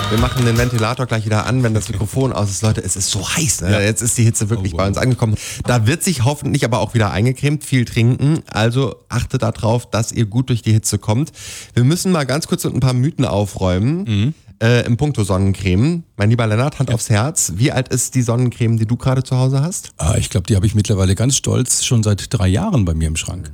Wir machen den Ventilator gleich wieder an, wenn das Mikrofon aus ist. Leute, es ist so heiß. Ne? Ja. Jetzt ist die Hitze wirklich bei uns angekommen. Da wird sich hoffentlich aber auch wieder eingecremt, viel trinken. Also achtet darauf, dass ihr gut durch die Hitze kommt. Wir müssen mal ganz kurz mit ein paar Mythen aufräumen. Im Puncto Sonnencreme. Mein lieber Lennart, Hand aufs Herz. Wie alt ist die Sonnencreme, die du gerade zu Hause hast? Ich glaube, die habe ich mittlerweile ganz stolz schon seit 3 Jahren bei mir im Schrank.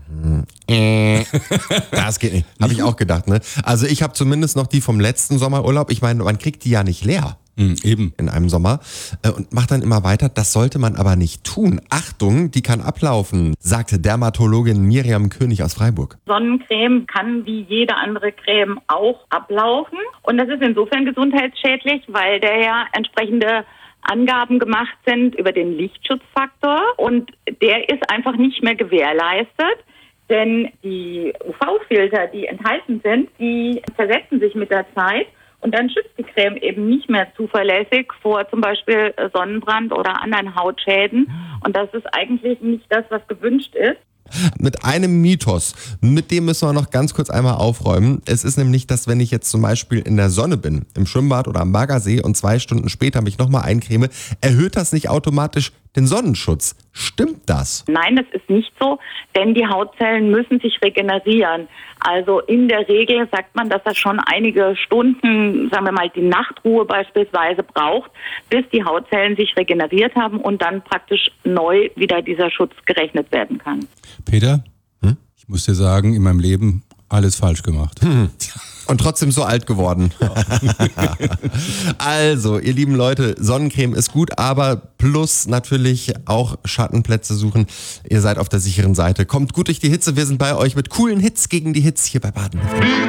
Das geht nicht. Habe ich auch gedacht. Ne? Also ich habe zumindest noch die vom letzten Sommerurlaub. Ich meine, man kriegt die ja nicht leer. Eben. In einem Sommer und macht dann immer weiter. Das sollte man aber nicht tun. Achtung, die kann ablaufen, sagte Dermatologin Miriam König aus Freiburg. Sonnencreme kann wie jede andere Creme auch ablaufen. Und das ist insofern gesundheitsschädlich, weil da ja entsprechende Angaben gemacht sind über den Lichtschutzfaktor. Und der ist einfach nicht mehr gewährleistet. Denn die UV-Filter, die enthalten sind, die zersetzen sich mit der Zeit. Und dann schützt die Creme eben nicht mehr zuverlässig vor zum Beispiel Sonnenbrand oder anderen Hautschäden. Und das ist eigentlich nicht das, was gewünscht ist. Mit einem Mythos, mit dem müssen wir noch ganz kurz einmal aufräumen. Es ist nämlich, dass wenn ich jetzt zum Beispiel in der Sonne bin, im Schwimmbad oder am Baggersee und 2 Stunden später mich nochmal eincreme, erhöht das nicht automatisch den Sonnenschutz. Stimmt das? Nein, das ist nicht so, denn die Hautzellen müssen sich regenerieren. Also in der Regel sagt man, dass das schon einige Stunden, sagen wir mal die Nachtruhe beispielsweise braucht, bis die Hautzellen sich regeneriert haben und dann praktisch neu wieder dieser Schutz gerechnet werden kann. Peter, ich muss dir sagen, in meinem Leben alles falsch gemacht. Und trotzdem so alt geworden. Ja. Also, ihr lieben Leute, Sonnencreme ist gut, aber plus natürlich auch Schattenplätze suchen. Ihr seid auf der sicheren Seite. Kommt gut durch die Hitze, wir sind bei euch mit coolen Hits gegen die Hits hier bei Baden.